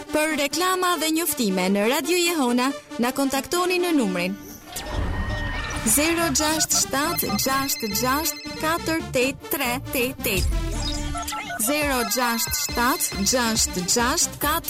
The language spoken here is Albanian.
Për reklama dhe njoftime në Radio Jehona, na kontaktoni në numrin 067 66 48388. 067 66 4